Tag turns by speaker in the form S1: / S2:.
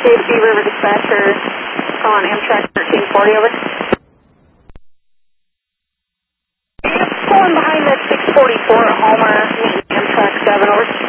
S1: KFC River Dispatcher, calling Amtrak 1340, over. Pulling behind that 644 at Homer, Amtrak 7, over.